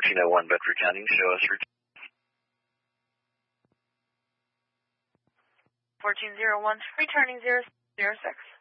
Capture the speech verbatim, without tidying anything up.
fourteen oh one Bedford County, show us route. fourteen oh one, returning zero zero six.